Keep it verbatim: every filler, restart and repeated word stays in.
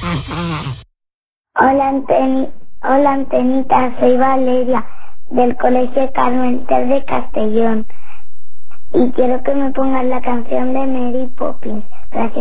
Hola, Anteni Hola Antenita, soy Valeria, del Colegio Carmen Ter de Castellón. Y quiero que me pongas la canción de Mary Poppins. Gracias.